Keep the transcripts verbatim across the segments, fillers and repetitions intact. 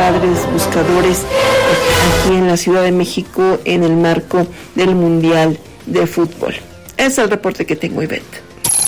padres buscadores aquí en la Ciudad de México en el marco del Mundial de Fútbol. Ese es el reporte que tengo, Ivette.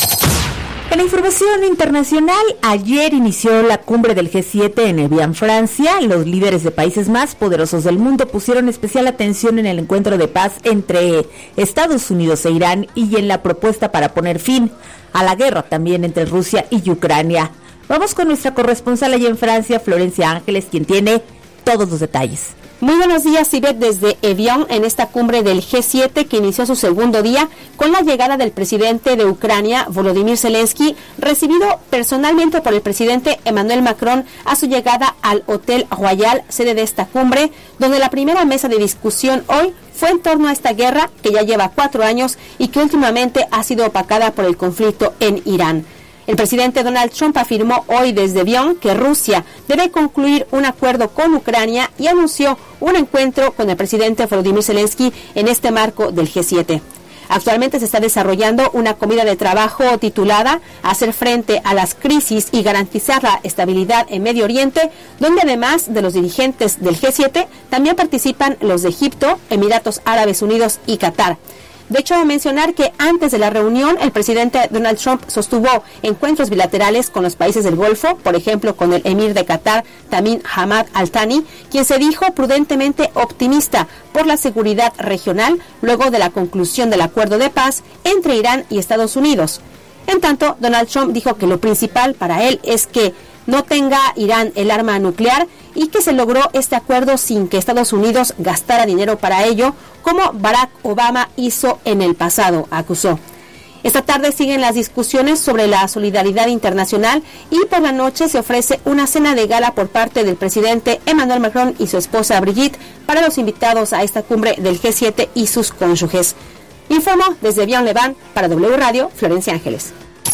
En la información internacional, ayer inició la cumbre del G siete en Evian, Francia. Los líderes de países más poderosos del mundo pusieron especial atención en el encuentro de paz entre Estados Unidos e Irán y en la propuesta para poner fin a la guerra también entre Rusia y Ucrania. Vamos con nuestra corresponsal allá en Francia, Florencia Ángeles, quien tiene todos los detalles. Muy buenos días, Ivette, desde Evian, en esta cumbre del G siete que inició su segundo día con la llegada del presidente de Ucrania, Volodymyr Zelensky, recibido personalmente por el presidente Emmanuel Macron a su llegada al Hotel Royal, sede de esta cumbre, donde la primera mesa de discusión hoy fue en torno a esta guerra que ya lleva cuatro años y que últimamente ha sido opacada por el conflicto en Irán. El presidente Donald Trump afirmó hoy desde Evian que Rusia debe concluir un acuerdo con Ucrania y anunció un encuentro con el presidente Volodymyr Zelensky en este marco del G siete. Actualmente se está desarrollando una comida de trabajo titulada Hacer frente a las crisis y garantizar la estabilidad en Medio Oriente, donde además de los dirigentes del G siete, también participan los de Egipto, Emiratos Árabes Unidos y Qatar. De hecho, mencionar que antes de la reunión, el presidente Donald Trump sostuvo encuentros bilaterales con los países del Golfo, por ejemplo, con el emir de Qatar, Tamim Hamad Al Thani, quien se dijo prudentemente optimista por la seguridad regional luego de la conclusión del acuerdo de paz entre Irán y Estados Unidos. En tanto, Donald Trump dijo que lo principal para él es que no tenga Irán el arma nuclear y que se logró este acuerdo sin que Estados Unidos gastara dinero para ello, como Barack Obama hizo en el pasado, acusó. Esta tarde siguen las discusiones sobre la solidaridad internacional y por la noche se ofrece una cena de gala por parte del presidente Emmanuel Macron y su esposa Brigitte para los invitados a esta cumbre del G siete y sus cónyuges. Informó desde Evian-le-Bain para W Radio, Florencia Ángeles.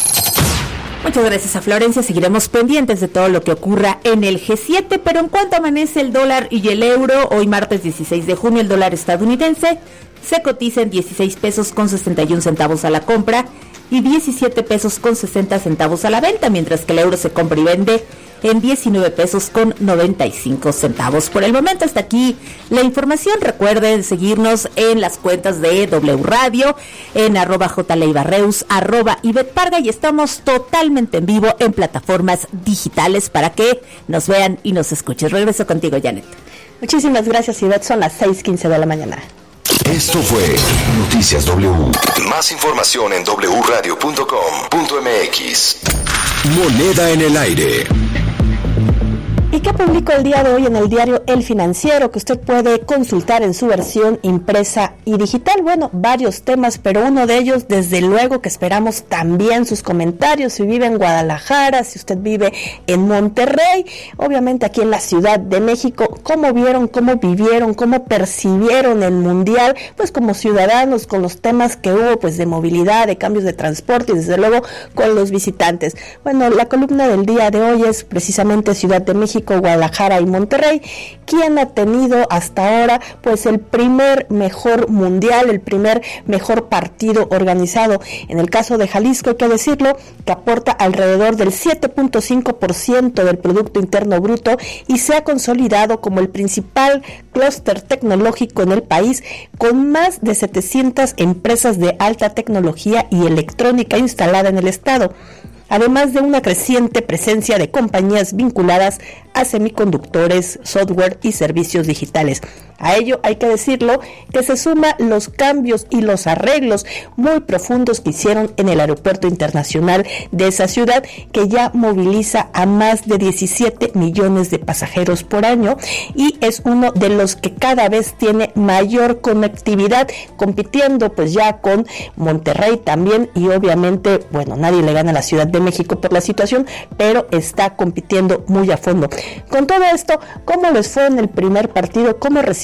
Muchas gracias a Florencia, seguiremos pendientes de todo lo que ocurra en el G siete, pero en cuanto amanece el dólar y el euro, hoy martes dieciséis de junio, el dólar estadounidense se cotiza en dieciséis pesos con sesenta y un centavos a la compra y diecisiete pesos con sesenta centavos a la venta, mientras que el euro se compra y vende en diecinueve pesos con noventa y cinco centavos. Por el momento hasta aquí la información. Recuerden seguirnos en las cuentas de W Radio, en arroba jleibarreus, arroba Ivette Parga, y estamos totalmente en vivo en plataformas digitales para que nos vean y nos escuchen. Regreso contigo, Janet. Muchísimas gracias, Ivette. Son las seis quince de la mañana. Esto fue Noticias W. Más información en doble u radio punto com punto m x. Moneda en el aire. ¿Y qué publicó el día de hoy en el diario El Financiero, que usted puede consultar en su versión impresa y digital? Bueno, varios temas, pero uno de ellos, desde luego, que esperamos también sus comentarios. Si vive en Guadalajara, si usted vive en Monterrey, obviamente aquí en la Ciudad de México, ¿cómo vieron, cómo vivieron, cómo percibieron el Mundial? Pues como ciudadanos, con los temas que hubo, pues de movilidad, de cambios de transporte y desde luego con los visitantes. Bueno, la columna del día de hoy es precisamente Ciudad de México, Guadalajara y Monterrey, quien ha tenido hasta ahora pues el primer mejor mundial, el primer mejor partido organizado. En el caso de Jalisco, hay que decirlo, que aporta alrededor del siete punto cinco por ciento del Producto Interno Bruto y se ha consolidado como el principal clúster tecnológico en el país, con más de setecientas empresas de alta tecnología y electrónica instalada en el estado, además de una creciente presencia de compañías vinculadas a semiconductores, software y servicios digitales. A ello hay que decirlo que se suma los cambios y los arreglos muy profundos que hicieron en el aeropuerto internacional de esa ciudad, que ya moviliza a más de diecisiete millones de pasajeros por año y es uno de los que cada vez tiene mayor conectividad, compitiendo pues ya con Monterrey también, y obviamente, bueno, nadie le gana a la Ciudad de México por la situación, pero está compitiendo muy a fondo. Con todo esto, ¿cómo les fue en el primer partido? ¿Cómo recibieron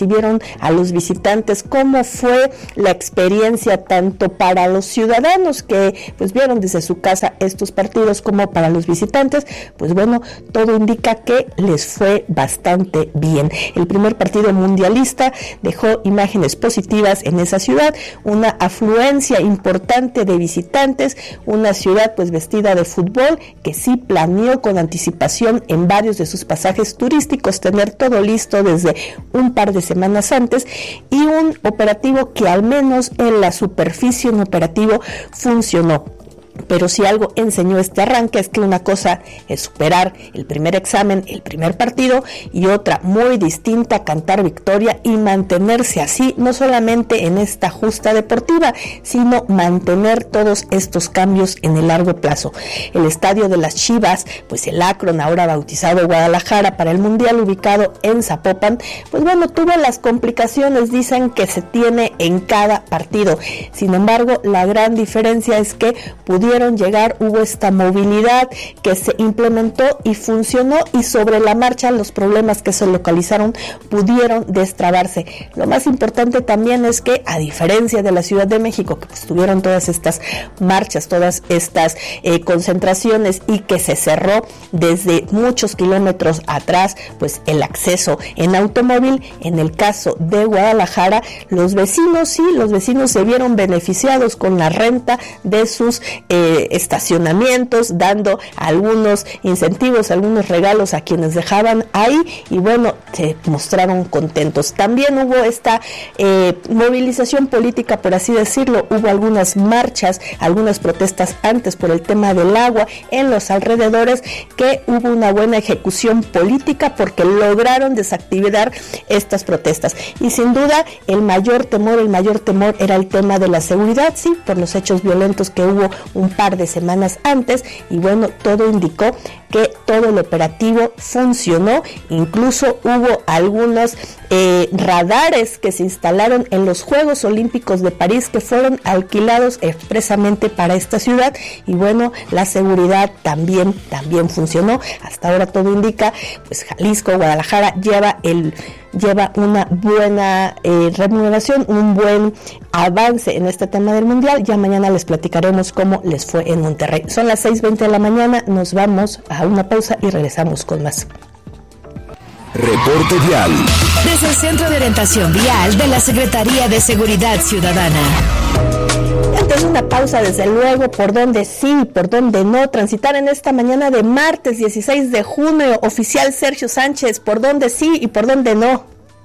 recibieron a los visitantes, cómo fue la experiencia tanto para los ciudadanos que pues vieron desde su casa estos partidos como para los visitantes. Pues bueno, todo indica que les fue bastante bien. El primer partido mundialista dejó imágenes positivas en esa ciudad, una afluencia importante de visitantes, una ciudad pues vestida de fútbol que sí planeó con anticipación en varios de sus pasajes turísticos tener todo listo desde un par de semanas antes, y un operativo que al menos en la superficie un operativo funcionó. Pero si algo enseñó este arranque es que una cosa es superar el primer examen, el primer partido, y otra muy distinta, cantar victoria y mantenerse así, no solamente en esta justa deportiva, sino mantener todos estos cambios en el largo plazo. El estadio de las Chivas, pues el Akron, ahora bautizado Guadalajara para el Mundial, ubicado en Zapopan, pues bueno, tuvo las complicaciones, dicen, que se tiene en cada partido. Sin embargo, la gran diferencia es que pudieron llegar, hubo esta movilidad que se implementó y funcionó, y sobre la marcha los problemas que se localizaron pudieron destrabarse. Lo más importante también es que, a diferencia de la Ciudad de México, que pues tuvieron todas estas marchas, todas estas eh, concentraciones, y que se cerró desde muchos kilómetros atrás pues el acceso en automóvil, en el caso de Guadalajara, los vecinos sí, los vecinos se vieron beneficiados con la renta de sus Eh, estacionamientos, dando algunos incentivos, algunos regalos a quienes dejaban ahí, y bueno, se mostraron contentos. También hubo esta eh, movilización política, por así decirlo, hubo algunas marchas, algunas protestas antes por el tema del agua en los alrededores, que hubo una buena ejecución política porque lograron desactivar estas protestas. Y sin duda el mayor temor, el mayor temor era el tema de la seguridad, sí, por los hechos violentos que hubo un par de semanas antes, y bueno, todo indicó que todo el operativo funcionó. Incluso hubo algunos eh, radares que se instalaron en los Juegos Olímpicos de París, que fueron alquilados expresamente para esta ciudad, y bueno, la seguridad también, también funcionó. Hasta ahora todo indica, pues Jalisco, Guadalajara lleva el lleva una buena eh, remuneración, un buen avance en este tema del Mundial. Ya mañana les platicaremos cómo les fue en Monterrey. Son las seis veinte de la mañana, nos vamos a una pausa y regresamos con más. Reporte vial. Desde el Centro de Orientación Vial de la Secretaría de Seguridad Ciudadana. Antes de una pausa, desde luego, por donde sí y por donde no transitar en esta mañana de martes dieciséis de junio. Oficial Sergio Sánchez, por donde sí y por donde no.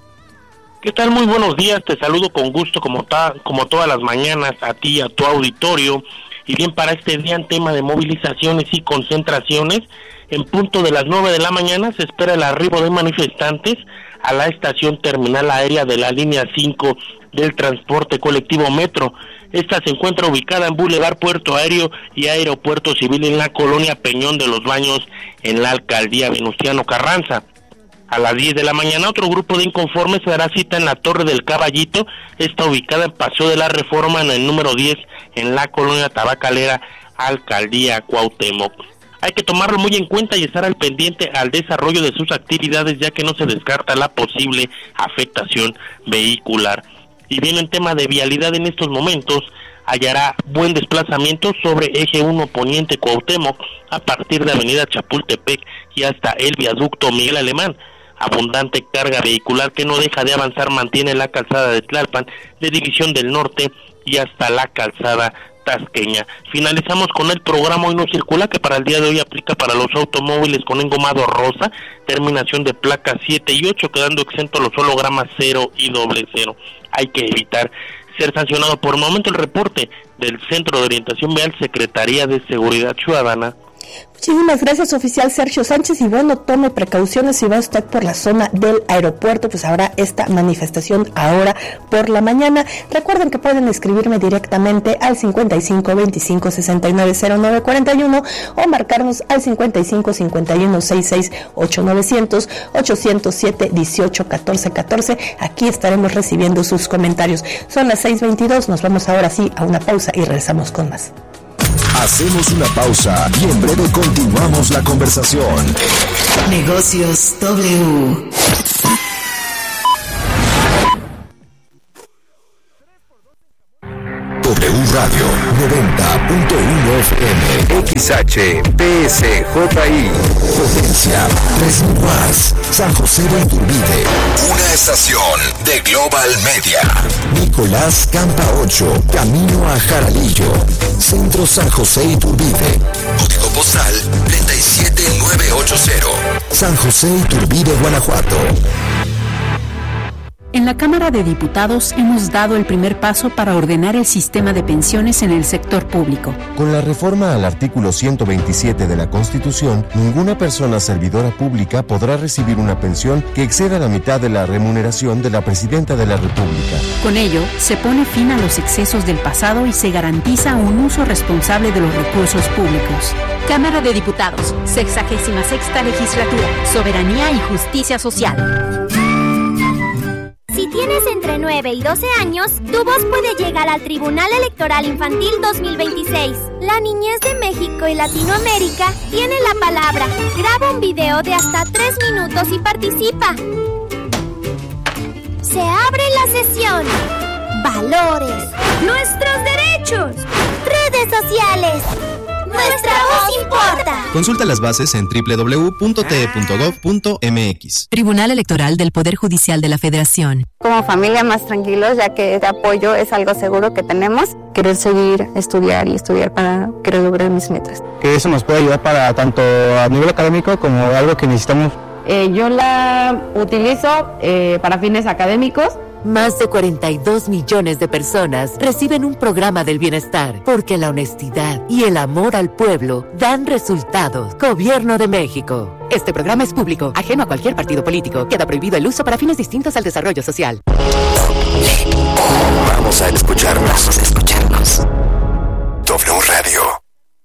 ¿Qué tal? Muy buenos días, te saludo con gusto como, ta, como todas las mañanas a ti, a tu auditorio. Y bien, para este día en tema de movilizaciones y concentraciones, en punto de las nueve de la mañana se espera el arribo de manifestantes a la estación terminal aérea de la línea cinco del transporte colectivo Metro. Esta se encuentra ubicada en Boulevard Puerto Aéreo y Aeropuerto Civil en la colonia Peñón de los Baños, en la alcaldía Venustiano Carranza. A las diez de la mañana otro grupo de inconformes se dará cita en la Torre del Caballito, está ubicada en Paseo de la Reforma en el número diez, en la colonia Tabacalera, alcaldía Cuauhtémoc. Hay que tomarlo muy en cuenta y estar al pendiente al desarrollo de sus actividades, ya que no se descarta la posible afectación vehicular. Y bien, en tema de vialidad en estos momentos, hallará buen desplazamiento sobre eje uno Poniente Cuauhtémoc a partir de avenida Chapultepec y hasta el viaducto Miguel Alemán. Abundante carga vehicular que no deja de avanzar mantiene la calzada de Tlalpan, de División del Norte y hasta la calzada tasqueña. Finalizamos con el programa Hoy No Circula, que para el día de hoy aplica para los automóviles con engomado rosa, terminación de placas siete y ocho, quedando exento los hologramas cero y doble cero. Hay que evitar ser sancionado. Por el momento, el reporte del Centro de Orientación Vial, Secretaría de Seguridad Ciudadana. Muchísimas gracias, oficial Sergio Sánchez, y bueno, tome precauciones si va usted por la zona del aeropuerto, pues habrá esta manifestación ahora por la mañana. Recuerden que pueden escribirme directamente al cincuenta y cinco veinticinco sesenta y nueve cero nueve cuarenta y uno o marcarnos al cincuenta y cinco cincuenta y uno sesenta y seis ocho novecientos ochocientos siete dieciocho catorce catorce. Aquí estaremos recibiendo sus comentarios. Son las seis veintidós, nos vamos ahora sí a una pausa y regresamos con más. Hacemos una pausa y en breve continuamos la conversación. Negocios W. Radio noventa punto uno F M. X H P S J I. Potencia tres mil watts. San José de Iturbide. Una estación de Global Media. Nicolás Campa ocho, camino a Jaralillo. Centro San José Iturbide. Código postal treinta y siete mil novecientos ochenta. San José Iturbide, Guanajuato. En la Cámara de Diputados hemos dado el primer paso para ordenar el sistema de pensiones en el sector público. Con la reforma al artículo ciento veintisiete de la Constitución, ninguna persona servidora pública podrá recibir una pensión que exceda la mitad de la remuneración de la Presidenta de la República. Con ello, se pone fin a los excesos del pasado y se garantiza un uso responsable de los recursos públicos. Cámara de Diputados, sexagésima sexta legislatura, soberanía y justicia social. Si tienes entre nueve y doce años, tu voz puede llegar al Tribunal Electoral Infantil dos mil veintiséis. La niñez de México y Latinoamérica tiene la palabra. Graba un video de hasta tres minutos y participa. Se abre la sesión. Valores. Nuestros derechos. Redes sociales. Nuestra voz importa. Consulta las bases en doble u doble u doble u punto t e punto gov punto m x. Tribunal Electoral del Poder Judicial de la Federación. Como familia más tranquilos, ya que este apoyo es algo seguro que tenemos. Querer seguir, estudiar y estudiar para querer lograr mis metas. Que eso nos puede ayudar para tanto a nivel académico como algo que necesitamos. Eh, yo la utilizo eh, para fines académicos. Más de cuarenta y dos millones de personas reciben un programa del bienestar, porque la honestidad y el amor al pueblo dan resultados. Gobierno de México. Este programa es público, ajeno a cualquier partido político. Queda prohibido el uso para fines distintos al desarrollo social. Vamos a escucharnos. Vamos a escucharnos. W Radio.